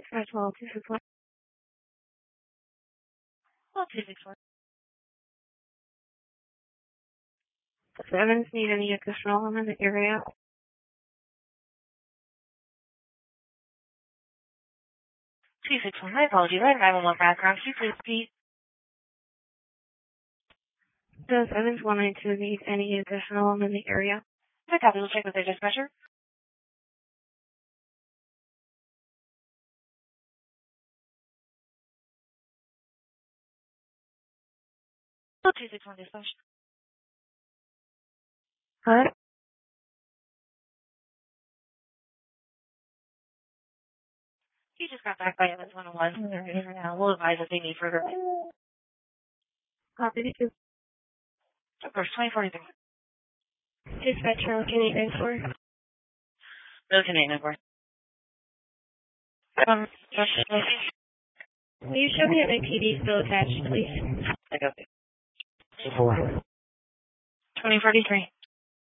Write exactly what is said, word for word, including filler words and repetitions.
five twelve two six one. Oh, two six one. Does Evans need any additional in the area? two six one, my apologies. I have a background. Can you please repeat? Does Evans one nine two need any additional in the area? I copy. We'll check with their dispatcher. Oh, two six one dispatch. What? He just got back by Evans one oh one. Now we'll advise if they need further. Copy the two. Of course, twenty forty-three. Dispatcher, can you answer? No Canadian, of course. Um, Will you show me that my P D is still attached, please? I got it. twenty forty-three.